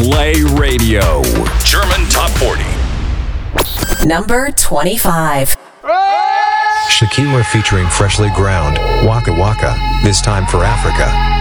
Play Radio. German Top 40. Number 25. Shakira featuring Freshly Ground, Waka Waka, this time for Africa.